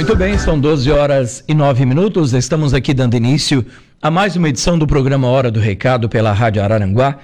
Muito bem, são 12h09. Estamos aqui dando início a mais uma edição do programa Hora do Recado pela Rádio Araranguá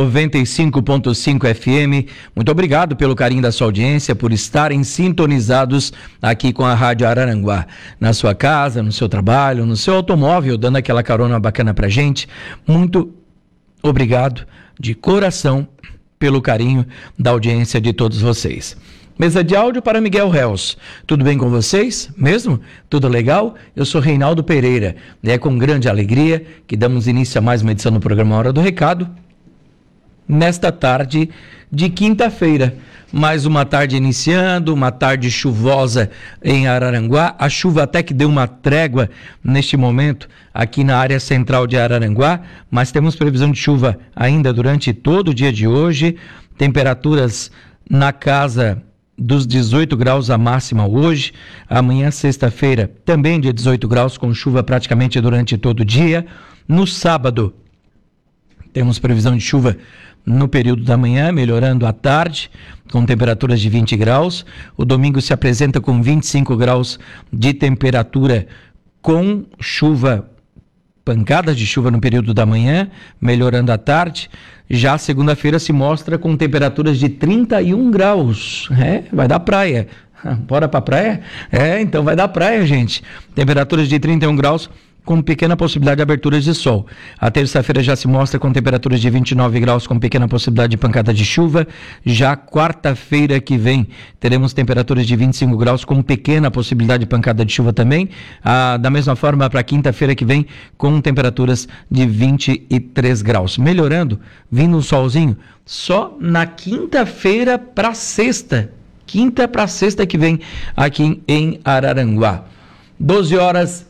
95.5 FM. Muito obrigado pelo carinho da sua audiência, por estarem sintonizados aqui com a Rádio Araranguá. Na sua casa, no seu trabalho, no seu automóvel, dando aquela carona bacana pra gente. Muito obrigado de coração pelo carinho da audiência de todos vocês. Mesa de áudio para Miguel Reus. Tudo bem com vocês? Mesmo? Tudo legal? Eu sou Reinaldo Pereira. É com grande alegria que damos início a mais uma edição do programa Hora do Recado. Nesta tarde de quinta-feira. Mais uma tarde iniciando, uma tarde chuvosa em Araranguá. A chuva até que deu uma trégua neste momento aqui na área central de Araranguá, mas temos previsão de chuva ainda durante todo o dia de hoje. Temperaturas na casa dos 18 graus a máxima hoje. Amanhã, sexta-feira, também de 18 graus, com chuva praticamente durante todo o dia. No sábado, temos previsão de chuva no período da manhã, melhorando à tarde, com temperaturas de 20 graus. O domingo se apresenta com 25 graus de temperatura, com chuva, pancadas de chuva no período da manhã, melhorando à tarde. Já segunda-feira se mostra com temperaturas de 31 graus. Vai dar praia. Bora pra praia? Então vai dar praia, gente. Temperaturas de 31 graus, com pequena possibilidade de aberturas de sol. A terça-feira já se mostra com temperaturas de 29 graus, com pequena possibilidade de pancada de chuva. Já quarta-feira que vem, teremos temperaturas de 25 graus, com pequena possibilidade de pancada de chuva também. Da mesma forma, para quinta-feira que vem, com temperaturas de 23 graus. Melhorando, vindo um solzinho, só na quinta-feira para sexta. Quinta para sexta que vem, aqui em Araranguá. 12h12.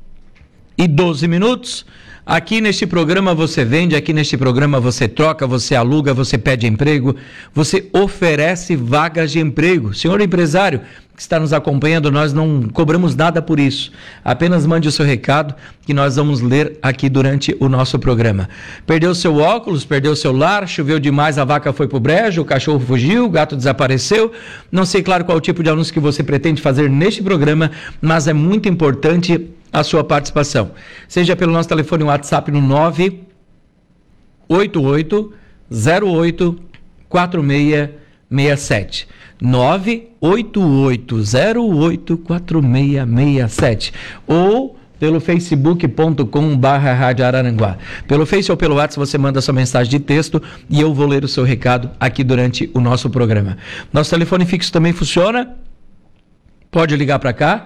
Aqui neste programa você vende, aqui neste programa você troca, você aluga, você pede emprego, você oferece vagas de emprego. Senhor empresário que está nos acompanhando, nós não cobramos nada por isso. Apenas mande o seu recado que nós vamos ler aqui durante o nosso programa. Perdeu seu óculos, perdeu o celular, choveu demais, a vaca foi pro brejo, o cachorro fugiu, o gato desapareceu. Não sei, claro, qual o tipo de anúncio que você pretende fazer neste programa, mas é muito importante a sua participação. Seja pelo nosso telefone WhatsApp no 988084667. 988084667. Ou pelo facebook.com/Rádio Araranguá. Pelo Face ou pelo WhatsApp você manda sua mensagem de texto e eu vou ler o seu recado aqui durante o nosso programa. Nosso telefone fixo também funciona. Pode ligar para cá.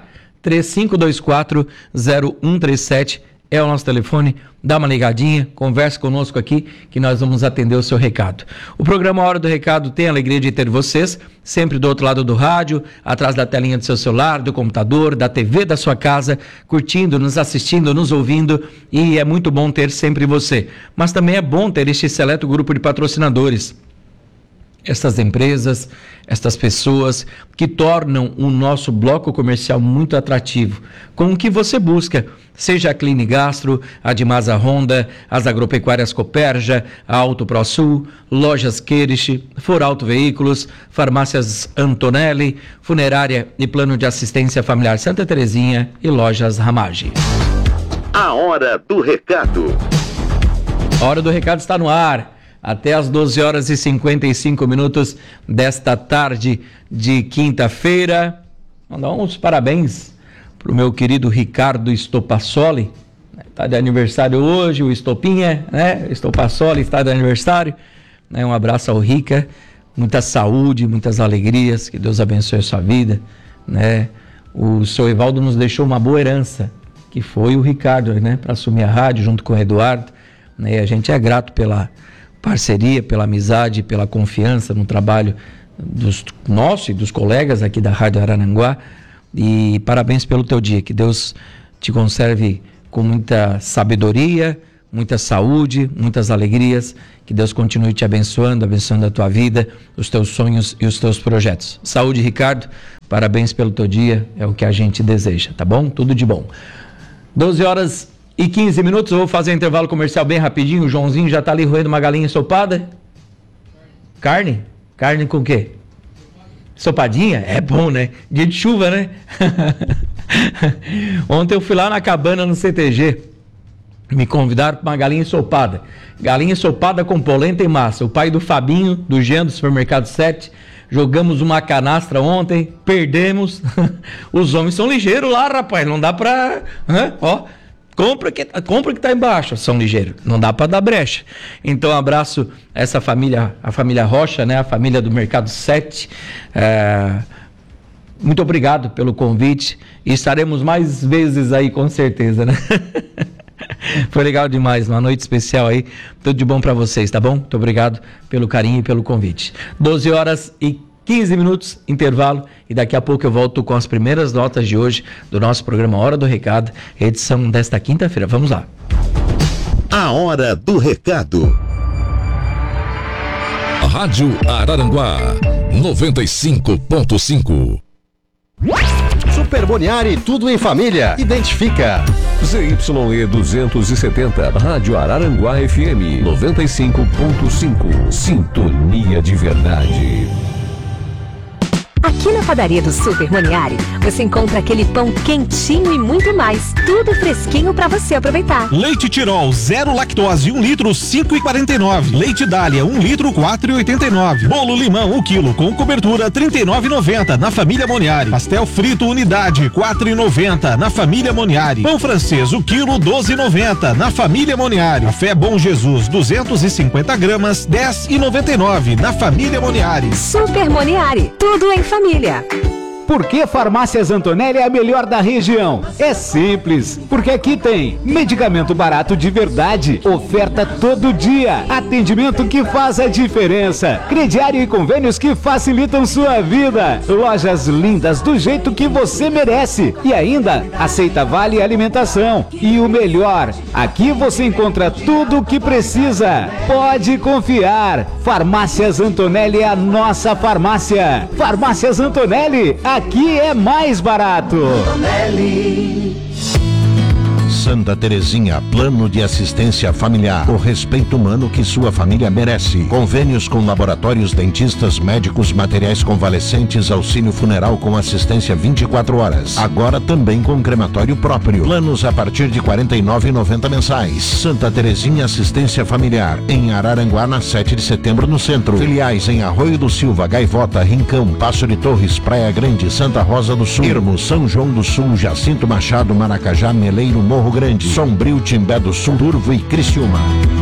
3524-0137 é o nosso telefone. Dá uma ligadinha, converse conosco aqui que nós vamos atender o seu recado. O programa Hora do Recado tem a alegria de ter vocês sempre do outro lado do rádio, atrás da telinha do seu celular, do computador, da TV da sua casa, curtindo, nos assistindo, nos ouvindo, e é muito bom ter sempre você. Mas também é bom ter este seleto grupo de patrocinadores. Estas empresas, estas pessoas que tornam o nosso bloco comercial muito atrativo. Com o que você busca, seja a Cline Gastro, a Dimasa Honda, as Agropecuárias Cooperja, a Auto ProSul, Lojas Querich, Forauto Veículos, Farmácias Antonelli, Funerária e Plano de Assistência Familiar Santa Terezinha e Lojas Ramage. A Hora do Recado. A Hora do Recado está no ar. Até às 12h55 desta tarde de quinta-feira. Mandar uns parabéns para o meu querido Ricardo Estopassoli. Está de aniversário hoje, o Estopinha, né? Estopassoli está de aniversário. Um abraço ao Rica, muita saúde, muitas alegrias, que Deus abençoe a sua vida, né? O seu Evaldo nos deixou uma boa herança, que foi o Ricardo, né? Para assumir a rádio junto com o Eduardo, né? E a gente é grato pela parceria, pela amizade, pela confiança no trabalho dos nossos e dos colegas aqui da Rádio Araranguá. E parabéns pelo teu dia, que Deus te conserve com muita sabedoria, muita saúde, muitas alegrias, que Deus continue te abençoando a tua vida, os teus sonhos e os teus projetos. Saúde, Ricardo, parabéns pelo teu dia, é o que a gente deseja, tá bom? Tudo de bom. 12h15, eu vou fazer um intervalo comercial bem rapidinho. O Joãozinho já tá ali roendo uma galinha ensopada. Carne? Carne com o quê? Sopadinha? É bom, né? Dia de chuva, né? Ontem eu fui lá na cabana no CTG, me convidaram para uma galinha ensopada. Galinha ensopada com polenta e massa. O pai do Fabinho, do Jean, do Supermercado 7, jogamos uma canastra ontem, perdemos. Os homens são ligeiros lá, rapaz, não dá pra... Ó, compra que tá embaixo, são ligeiros, não dá pra dar brecha. Então, abraço essa família, a família Rocha, né, a família do Mercado 7, muito obrigado pelo convite e estaremos mais vezes aí, com certeza, né? Foi legal demais, uma noite especial aí, tudo de bom pra vocês, tá bom? Muito obrigado pelo carinho e pelo convite. 12h15, intervalo, e daqui a pouco eu volto com as primeiras notas de hoje do nosso programa Hora do Recado, edição desta quinta-feira. Vamos lá. A Hora do Recado. Rádio Araranguá 95.5. Super Boniari, tudo em família. Identifica. ZYE 270, Rádio Araranguá FM 95.5. Sintonia de verdade. Aqui na padaria do Super Moniari, você encontra aquele pão quentinho e muito mais. Tudo fresquinho para você aproveitar. Leite Tirol, 0 lactose, 1 litro, 5,49. Leite Dália, 1 litro, 4,89. Bolo limão, 1 quilo, com cobertura, 39,90 na família Moniari. Pastel frito, unidade, 4,90 na família Moniari. Pão francês, 1 quilo, 12,90 na família Moniari. Café Bom Jesus, 250 gramas, 10,99 na família Moniari. Super Moniari, tudo em família. Por que Farmácias Antonelli é a melhor da região? É simples, porque aqui tem medicamento barato de verdade, oferta todo dia, atendimento que faz a diferença, crediário e convênios que facilitam sua vida, lojas lindas do jeito que você merece e ainda aceita vale alimentação. E o melhor, aqui você encontra tudo o que precisa. Pode confiar, Farmácias Antonelli é a nossa farmácia. Farmácias Antonelli, aqui é mais barato. Santa Terezinha, plano de assistência familiar. O respeito humano que sua família merece. Convênios com laboratórios, dentistas, médicos, materiais convalescentes, auxílio funeral com assistência 24 horas. Agora também com crematório próprio. Planos a partir de R$ 49,90 mensais. Santa Terezinha Assistência Familiar. Em Araranguá, na 7 de setembro, no centro. Filiais em Arroio do Silva, Gaivota, Rincão, Passo de Torres, Praia Grande, Santa Rosa do Sul, Ermo, São João do Sul, Jacinto Machado, Maracajá, Meleiro, Morro Grande, Sombrio, Timbé do Sul, Turvo e Criciúma.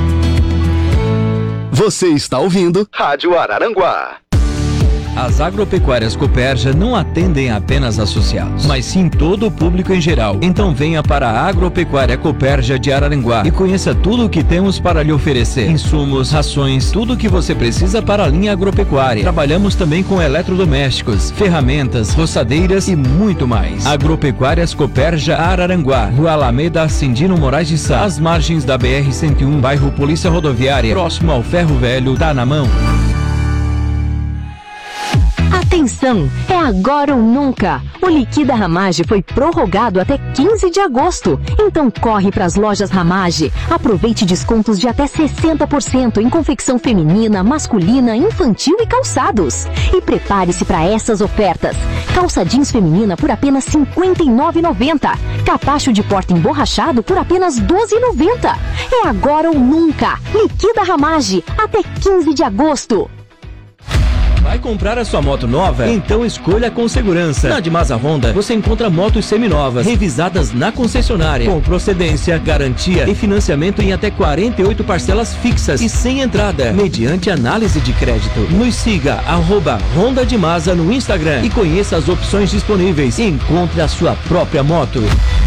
Você está ouvindo Rádio Araranguá. As agropecuárias Cooperja não atendem apenas associados, mas sim todo o público em geral. Então venha para a Agropecuária Cooperja de Araranguá e conheça tudo o que temos para lhe oferecer. Insumos, rações, tudo o que você precisa para a linha agropecuária. Trabalhamos também com eletrodomésticos, ferramentas, roçadeiras e muito mais. Agropecuárias Cooperja Araranguá, Rua Alameda Cindino Moraes de Sá, às margens da BR-101, bairro Polícia Rodoviária, próximo ao Ferro Velho, tá na mão. Atenção, é agora ou nunca. O Liquida Ramage foi prorrogado até 15 de agosto. Então corre para as lojas Ramage. Aproveite descontos de até 60% em confecção feminina, masculina, infantil e calçados. E prepare-se para essas ofertas. Calça jeans feminina por apenas R$ 59,90. Capacho de porta emborrachado por apenas R$ 12,90. É agora ou nunca. Liquida Ramage até 15 de agosto. Vai comprar a sua moto nova? Então escolha com segurança. Na Dimasa Honda, você encontra motos seminovas, revisadas na concessionária, com procedência, garantia e financiamento em até 48 parcelas fixas e sem entrada, mediante análise de crédito. Nos siga, @Honda Dimasa no Instagram e conheça as opções disponíveis e encontre a sua própria moto.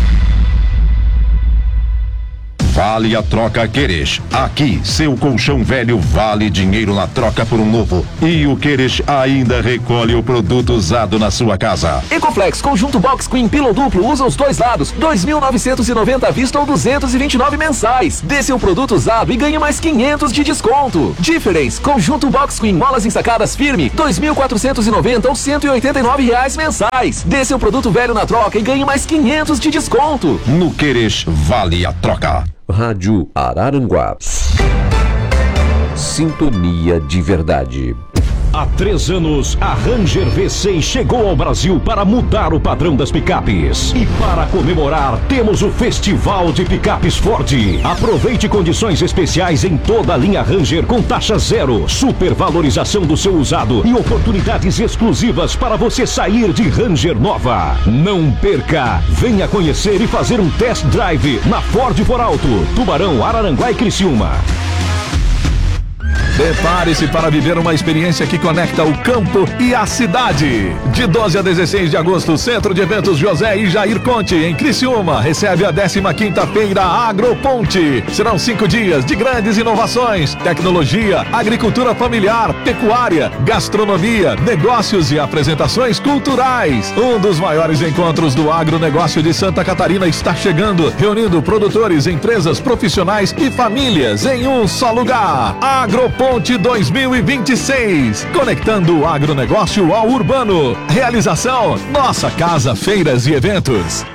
Vale a troca Queres. Aqui, seu colchão velho vale dinheiro na troca por um novo. E o Queres ainda recolhe o produto usado na sua casa. Ecoflex Conjunto Box Queen Pillow duplo, usa os dois lados, 2.990 à vista ou 229 mensais. Dê seu produto usado e ganhe mais 500 de desconto. Difference Conjunto Box Queen molas ensacadas firme, 2.490 ou 189 reais mensais. Dê seu produto velho na troca e ganhe mais 500 de desconto. No Queres vale a troca. Rádio Araranguá. Sintonia de verdade. Há 3 anos, a Ranger V6 chegou ao Brasil para mudar o padrão das picapes. E para comemorar, temos o Festival de Picapes Ford. Aproveite condições especiais em toda a linha Ranger com taxa zero, supervalorização do seu usado e oportunidades exclusivas para você sair de Ranger nova. Não perca! Venha conhecer e fazer um test drive na Ford For Alto, Tubarão, Araranguá e Criciúma. Prepare-se para viver uma experiência que conecta o campo e a cidade. De 12 a 16 de agosto, Centro de Eventos José e Jair Conte, em Criciúma, recebe a 15ª Feira Agroponte. Serão 5 dias de grandes inovações, tecnologia, agricultura familiar, pecuária, gastronomia, negócios e apresentações culturais. Um dos maiores encontros do agronegócio de Santa Catarina está chegando, reunindo produtores, empresas, profissionais e famílias em um só lugar. Agroponte 2026, conectando o agronegócio ao urbano. Realização: Nossa Casa Feiras e Eventos.